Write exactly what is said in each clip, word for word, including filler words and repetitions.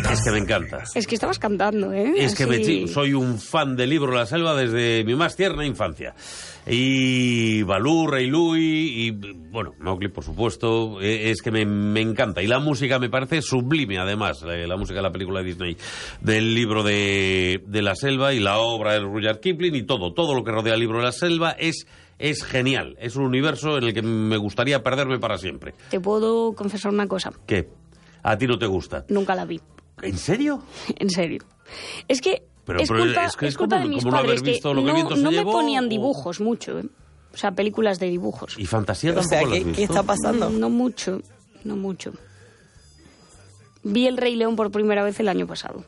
Es que me encanta. Es que estabas cantando, ¿eh? Es que Así... me, soy un fan del libro La Selva desde mi más tierna infancia. Y Balú, Rey Louis, y bueno, Mowgli, por supuesto, es que me, me encanta. Y la música me parece sublime, además, la música de la película de Disney, del libro de, de La Selva y la obra de Rudyard Kipling y todo, todo lo que rodea el libro de La Selva es... Es genial, es un universo en el que me gustaría perderme para siempre. Te puedo confesar una cosa. ¿Qué? ¿A ti no te gusta? Nunca la vi. ¿En serio? En serio. Es que pero, es pero culpa, es, que es culpa como, de mis como padres no haber visto que lo que no, viento se no me llevó, ponían o... dibujos mucho, ¿eh? O sea, películas de dibujos. ¿Y fantasía O tampoco sea, las has ¿qué, visto? ¿qué está pasando? No, no mucho, no mucho. Vi El Rey León por primera vez el año pasado.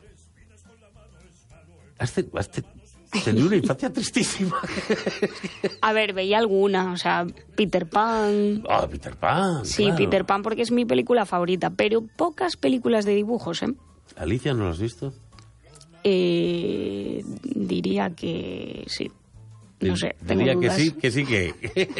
Has, te, has te, tenido una infancia tristísima. A ver, veía alguna, o sea, Peter Pan... Ah, Peter Pan, Sí, claro. Peter Pan porque es mi película favorita, pero pocas películas de dibujos, ¿eh? ¿Alicia no la has visto? Eh, diría que sí. No sé, tengo Diría dudas. que sí, que sí que...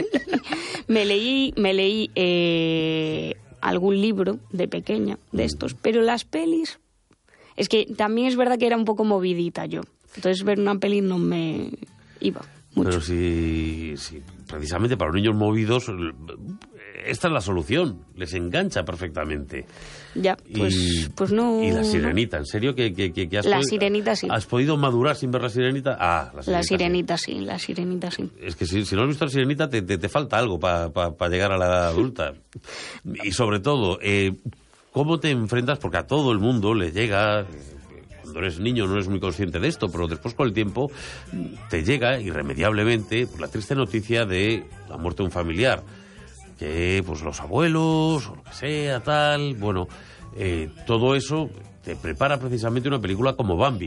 me leí, me leí eh, algún libro de pequeña de estos, pero las pelis... Es que también es verdad que era un poco movidita yo. Entonces ver una peli no me iba mucho. Pero si, si precisamente para los niños movidos, esta es la solución. Les engancha perfectamente. Ya, pues, y, pues no... Y La Sirenita, ¿en serio? ¿Que, que, que, que has La podido, Sirenita sí. ¿Has podido madurar sin ver La Sirenita? Ah, La Sirenita, La Sirenita sí. sí, La Sirenita sí. Es que si, si no has visto La Sirenita te, te, te falta algo para pa, pa llegar a la edad adulta. Y sobre todo, eh, ¿cómo te enfrentas? Porque a todo el mundo le llega... Cuando eres niño no eres muy consciente de esto, pero después con el tiempo te llega irremediablemente pues, la triste noticia de la muerte de un familiar. Que pues los abuelos, o lo que sea, tal... Bueno, eh, todo eso te prepara precisamente una película como Bambi.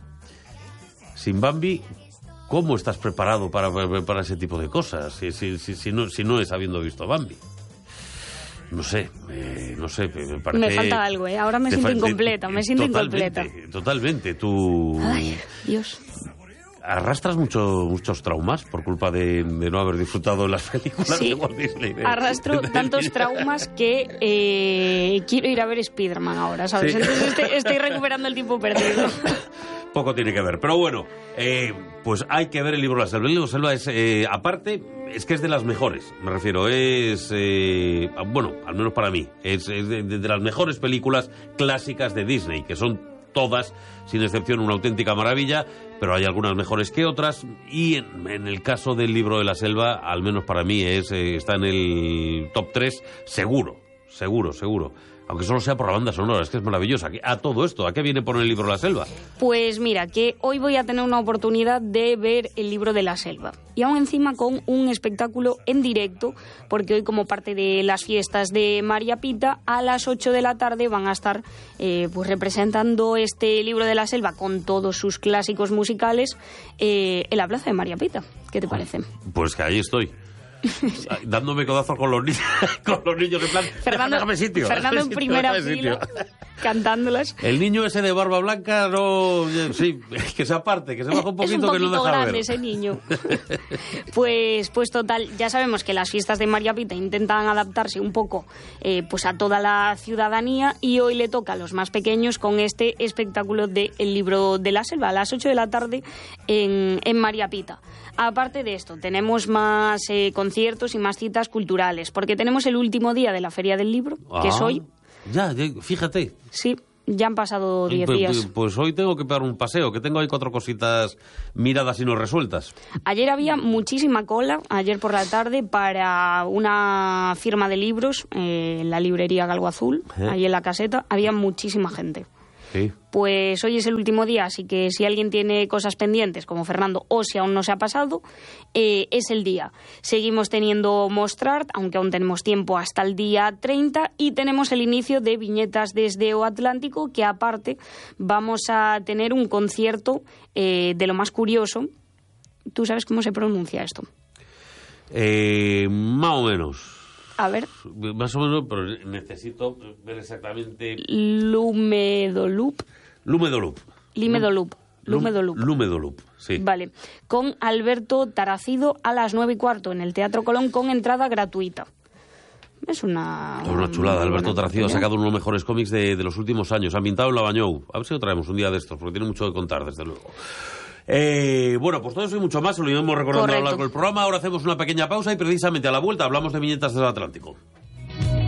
Sin Bambi, ¿cómo estás preparado para, para ese tipo de cosas? Si, si, si, si, no, si no es habiendo visto Bambi. No sé, eh, no sé, me parece... Me falta algo, ¿eh? Ahora me siento incompleta, me siento incompleta. Totalmente, tú... Ay, Dios. ¿Arrastras mucho, muchos traumas por culpa de, de no haber disfrutado de las películas sí, de Walt Disney? De, arrastro de, tantos de, traumas que eh, quiero ir a ver Spider-Man ahora, ¿sabes? Sí. Entonces estoy, estoy recuperando el tiempo perdido. Poco tiene que ver, pero bueno, eh, pues hay que ver el libro La Selva. El libro La Selva es, eh, aparte, es que es de las mejores, me refiero, es, eh, bueno, al menos para mí, es, es de, de las mejores películas clásicas de Disney, que son todas, sin excepción, una auténtica maravilla, pero hay algunas mejores que otras, y en, en el caso del libro de La Selva, al menos para mí, es, eh, está en el top tres, seguro, seguro, seguro. Aunque solo sea por la banda sonora, es que es maravillosa. A todo esto, ¿a qué viene por el libro La Selva? Pues mira, que hoy voy a tener una oportunidad de ver el libro de La Selva. Y aún encima con un espectáculo en directo, porque hoy como parte de las fiestas de María Pita, a las ocho de la tarde van a estar eh, pues representando este libro de La Selva con todos sus clásicos musicales eh, en la plaza de María Pita. ¿Qué te parece? Pues que ahí estoy. Dándome codazos con los niños, con los niños en plan, Fernando, déjame sitio, Fernando déjame en primera sitio, fila, sitio. cantándolas. El niño ese de barba blanca, no, sí, que se aparte, que se baja un poquito, es un que no poquito deja grande ver. ese niño. Pues, pues total, ya sabemos que las fiestas de María Pita intentan adaptarse un poco eh, pues a toda la ciudadanía y hoy le toca a los más pequeños con este espectáculo de El libro de La Selva a las ocho de la tarde en, en María Pita. Aparte de esto, tenemos más eh, conciertos y más citas culturales, porque tenemos el último día de la Feria del Libro, Ah, que es hoy. Ya, ya, fíjate. Sí, ya han pasado diez pues, días. Pues, pues hoy tengo que pegar un paseo, que tengo ahí cuatro cositas miradas y no resueltas. Ayer había muchísima cola, ayer por la tarde, para una firma de libros eh, en la librería Galgo Azul, ¿Eh? ahí en la caseta, había muchísima gente. Sí. Pues hoy es el último día, así que si alguien tiene cosas pendientes, como Fernando, o si aún no se ha pasado, eh, es el día. Seguimos teniendo Mostrart, aunque aún tenemos tiempo hasta el día treinta, y tenemos el inicio de Viñetas desde O Atlántico, que aparte vamos a tener un concierto eh, de lo más curioso. ¿Tú sabes cómo se pronuncia esto? Eh, más o menos. A ver. Más o menos, pero necesito ver exactamente... Lumedolup. Lumedolup. Limedolup. Lumedolup. Lumedolup, sí. Vale. Con Alberto Taracido a las nueve y cuarto en el Teatro Colón con entrada gratuita. Es una... Es una chulada. Alberto Tracio ha sacado uno de los mejores cómics de, de los últimos años. Ambientado en Lavanyou. A ver si lo traemos un día de estos, porque tiene mucho que contar, desde luego. Eh, bueno, pues todo eso y mucho más se lo iremos recordando a lo largo del programa. Ahora hacemos una pequeña pausa y precisamente a la vuelta hablamos de viñetas del Atlántico.